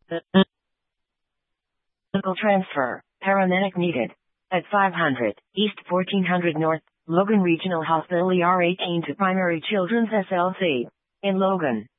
Medical transfer. Paramedic needed. At 500 East 1400 North, Logan Regional Hospital ER 18 to Primary Children's SLC. In Logan.